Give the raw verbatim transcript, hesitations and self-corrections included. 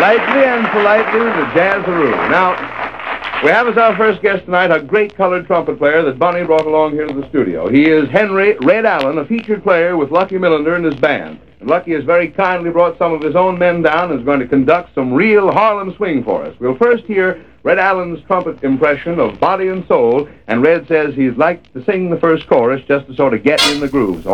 lightly and politely the Jazzaroo. Now, we have as our first guest tonight a great colored trumpet player that Bunny brought along here to the studio. He is Henry Red Allen, a featured player with Lucky Millender and his band. And Lucky has very kindly brought some of his own men down and is going to conduct some real Harlem swing for us. We'll first hear Red Allen's trumpet impression of Body and Soul, and Red says he'd like to sing the first chorus just to sort of get in the groove. So